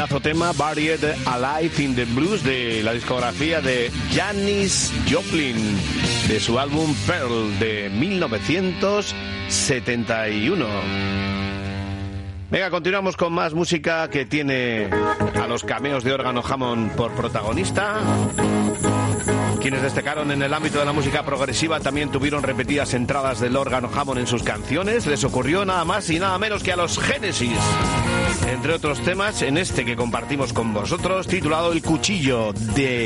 pedazo tema, Buried Alive in the Blues, de la discografía de Janis Joplin, de su álbum Pearl de 1971. Venga, continuamos con más música que tiene a los cameos de órgano Hammond por protagonista. Quienes destacaron en el ámbito de la música progresiva también tuvieron repetidas entradas del órgano Hammond en sus canciones. Les ocurrió nada más y nada menos que a los Genesis, entre otros temas, en este que compartimos con vosotros, titulado El Cuchillo, de